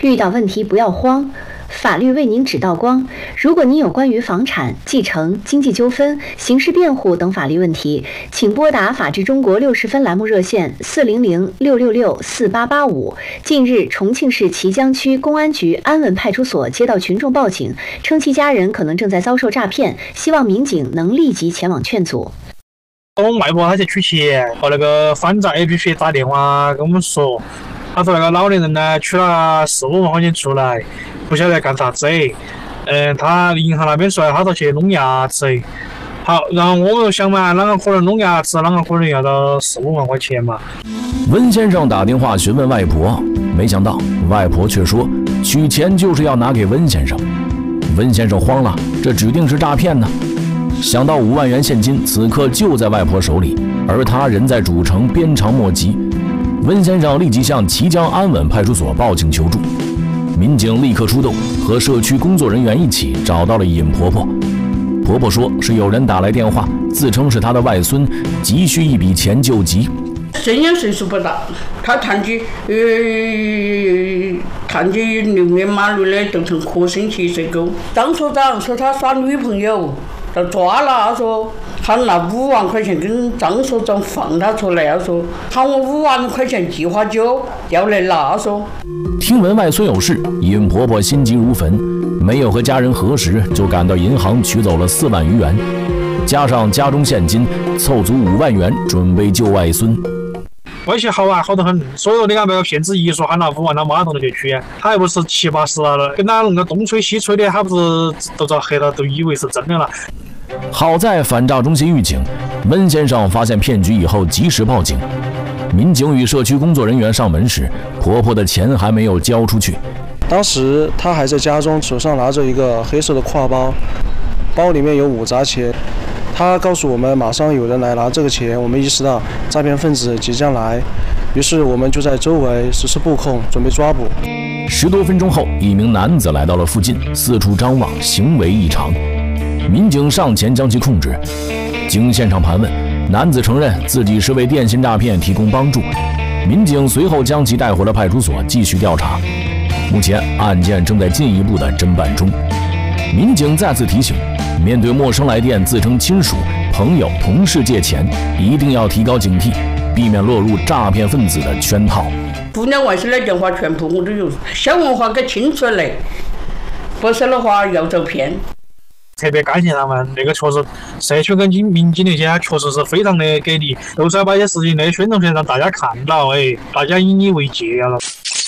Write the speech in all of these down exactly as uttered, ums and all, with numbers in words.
遇到问题不要慌，法律为您指道光。如果您有关于房产、继承、经济纠纷、刑事辩护等法律问题，请拨打法治中国六十分栏目热线四零零六六六四八八五。近日，重庆市綦江区公安局安稳派出所接到群众报警，称其家人可能正在遭受诈骗，希望民警能立即前往劝阻。 我外婆她去取钱，和那个反诈 A P P 打电话跟我们说，他说那个老年人呢取了四五万块钱出来，不晓得干啥子。嗯，他银行那边说他说去弄牙齿。好，然后我们想嘛，啷个可能弄牙齿，啷个可能要到四五万块钱嘛？ 温先生打电话询问外婆，没想到外婆却说取钱就是要拿给温先生。温先生慌了，这指定是诈骗呢。想到五万元现金此刻就在外婆手里，而他人在主城，鞭长莫及。温先生立即向綦江安稳派出所报警求助，民警立刻出动，和社区工作人员一起找到了尹婆婆。婆婆说是有人打来电话，自称是她的外孙，急需一笔钱救急。 生养岁数不大，他谈起呃谈起六年马路的都成可生七岁狗。张所长说他耍女朋友，遭抓了，他说他拿五万块钱跟张所长放他出来，他说喊我五万块钱计划酒要来拿，他说。 听闻外孙有事，尹婆婆心急如焚，没有和家人核实，就赶到银行取走了四万余元，加上家中现金，凑足五万元，准备救外孙。 关系好啊，好得很。所以你看，那个骗子一说喊拿五万，他马上就去取，他还不是七八十了，跟他那个东吹西吹的，还不是都遭黑了，都以为是真的了。 好在反诈中心预警，温先生发现骗局以后及时报警。民警与社区工作人员上门时，婆婆的钱还没有交出去。 当时她还在家中，手上拿着一个黑色的挎包，包里面有五扎钱。她告诉我们马上有人来拿这个钱，我们意识到诈骗分子即将来，于是我们就在周围实施布控，准备抓捕。 十多分钟后，一名男子来到了附近，四处张望，行为异常。民警上前将其控制。经现场盘问，男子承认自己是为电信诈骗提供帮助。民警随后将其带回了派出所继续调查。目前案件正在进一步的侦办中。民警再次提醒，面对陌生来电自称亲属、朋友、同事借钱，一定要提高警惕，避免落入诈骗分子的圈套。 姑娘外甥的电话全部我都有，小文化给清出来，不是的话要遭骗。 特别感谢他们，那个确实社区跟警民警那些确实是非常的给力，都是要把一些事情的宣传出来让大家看到，哎，大家以你为戒了。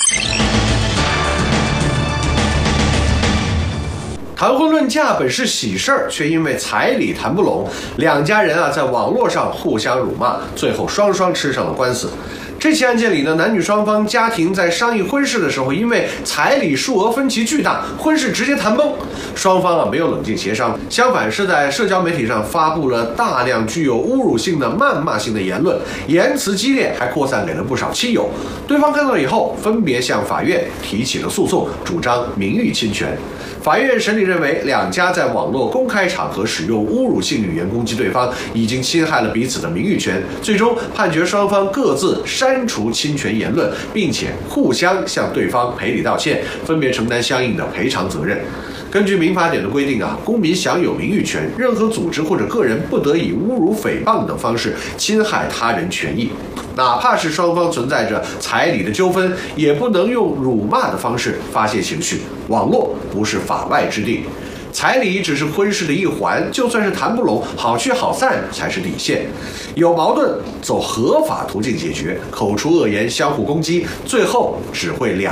谈婚论嫁本是喜事儿，却因为彩礼谈不拢，两家人啊在网络上互相辱骂，最后双双吃上了官司。这起案件里呢，男女双方家庭在商议婚事的时候，因为彩礼数额分歧巨大，婚事直接谈崩。双方啊没有冷静协商，相反是在社交媒体上发布了大量具有侮辱性的谩骂性的言论，言辞激烈，还扩散给了不少亲友。对方看到以后，分别向法院提起了诉讼，主张名誉侵权。法院审理认为，两家在网络公开场合使用侮辱性语言攻击对方，已经侵害了彼此的名誉权。最终判决双方各自删除侵权言论，并且互相向对方赔礼道歉，分别承担相应的赔偿责任。根据民法典的规定啊，公民享有名誉权，任何组织或者个人不得以侮辱、诽谤等方式侵害他人权益。哪怕是双方存在着彩礼的纠纷，也不能用辱骂的方式发泄情绪。网络不是法外之地，彩礼只是婚事的一环，就算是谈不拢，好聚好散才是底线。有矛盾走合法途径解决，口出恶言，相互攻击，最后只会两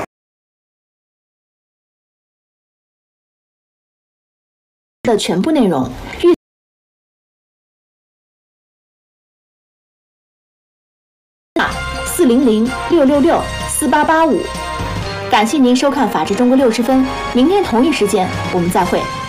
的全部内容。四零零六六六四八八五，感谢您收看《法治中国六十分》，明天同一时间我们再会。